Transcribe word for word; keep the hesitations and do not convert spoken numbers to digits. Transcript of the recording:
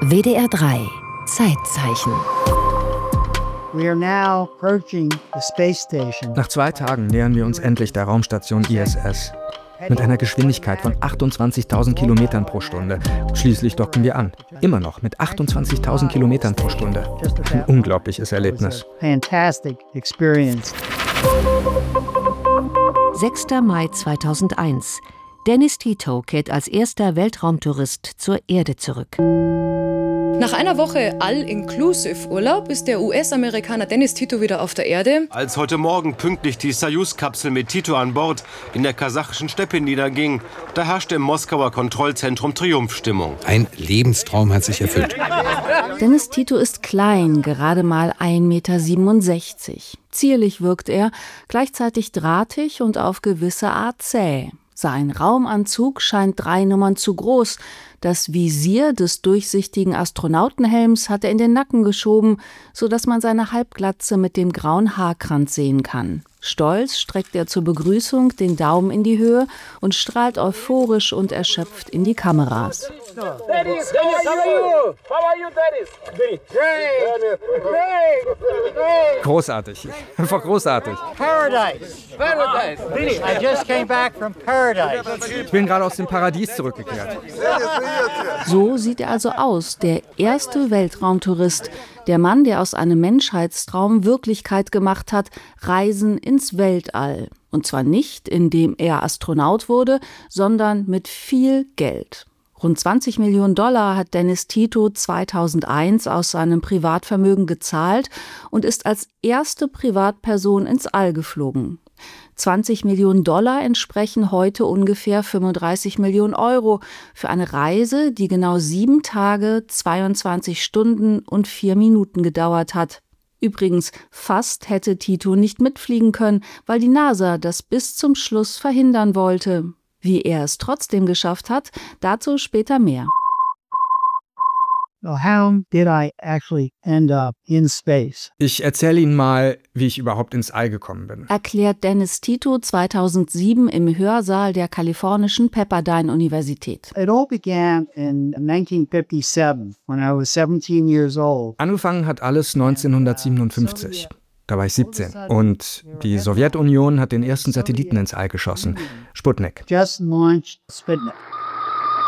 W D R drei Zeitzeichen. Nach zwei Tagen nähern wir uns endlich der Raumstation I S S. Mit einer Geschwindigkeit von achtundzwanzigtausend Kilometern pro Stunde. Schließlich docken wir an. Immer noch mit achtundzwanzigtausend Kilometern pro Stunde. Ein unglaubliches Erlebnis. sechster Mai zweitausendeins. Dennis Tito kehrt als erster Weltraumtourist zur Erde zurück. Nach einer Woche All-Inclusive-Urlaub ist der U S-Amerikaner Dennis Tito wieder auf der Erde. Als heute Morgen pünktlich die Soyuz-Kapsel mit Tito an Bord in der kasachischen Steppe niederging, da herrschte im Moskauer Kontrollzentrum Triumphstimmung. Ein Lebenstraum hat sich erfüllt. Dennis Tito ist klein, gerade mal ein Meter siebenundsechzig. Zierlich wirkt er, gleichzeitig drahtig und auf gewisse Art zäh. Sein Raumanzug scheint drei Nummern zu groß. Das Visier des durchsichtigen Astronautenhelms hat er in den Nacken geschoben, sodass man seine Halbglatze mit dem grauen Haarkranz sehen kann. Stolz streckt er zur Begrüßung den Daumen in die Höhe und strahlt euphorisch und erschöpft in die Kameras. Dennis, how are you? How are you, Dennis? Great, great, great. Großartig, einfach großartig. Paradise, Paradise. I just came back from Paradise. Ich bin gerade aus dem Paradies zurückgekehrt. So sieht er also aus, der erste Weltraumtourist, der Mann, der aus einem Menschheitstraum Wirklichkeit gemacht hat, Reisen ins Weltall. Und zwar nicht, indem er Astronaut wurde, sondern mit viel Geld. Rund zwanzig Millionen Dollar hat Dennis Tito zweitausendeins aus seinem Privatvermögen gezahlt und ist als erste Privatperson ins All geflogen. zwanzig Millionen Dollar entsprechen heute ungefähr fünfunddreißig Millionen Euro für eine Reise, die genau sieben Tage, zweiundzwanzig Stunden und vier Minuten gedauert hat. Übrigens, fast hätte Tito nicht mitfliegen können, weil die NASA das bis zum Schluss verhindern wollte. Wie er es trotzdem geschafft hat, dazu später mehr. How did I actually end up in space? Ich erzähle Ihnen mal, wie ich überhaupt ins All gekommen bin. Erklärt Dennis Tito zweitausendsieben im Hörsaal der kalifornischen Pepperdine-Universität. It all began in nineteen fifty-seven, when I was seventeen years old. Angefangen hat alles neunzehnhundertsiebenundfünfzig. Da war ich siebzehn. Und die Sowjetunion hat den ersten Satelliten ins All geschossen. Sputnik. Just launched Sputnik.